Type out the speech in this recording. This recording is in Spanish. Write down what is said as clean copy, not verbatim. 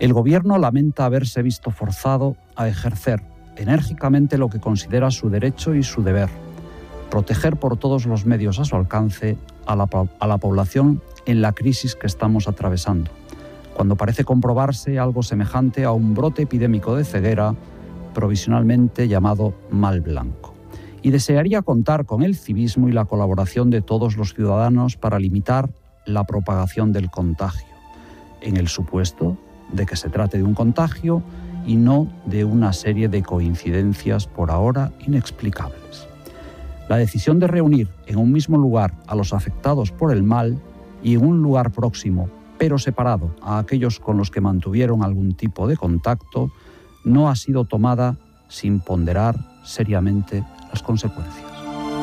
El Gobierno lamenta haberse visto forzado a ejercer enérgicamente lo que considera su derecho y su deber: proteger por todos los medios a su alcance a la población en la crisis que estamos atravesando, cuando parece comprobarse algo semejante a un brote epidémico de ceguera provisionalmente llamado mal blanco. Y desearía contar con el civismo y la colaboración de todos los ciudadanos para limitar la propagación del contagio, en el supuesto de que se trate de un contagio y no de una serie de coincidencias por ahora inexplicables. La decisión de reunir en un mismo lugar a los afectados por el mal y en un lugar próximo, pero separado, a aquellos con los que mantuvieron algún tipo de contacto, no ha sido tomada sin ponderar seriamente las consecuencias.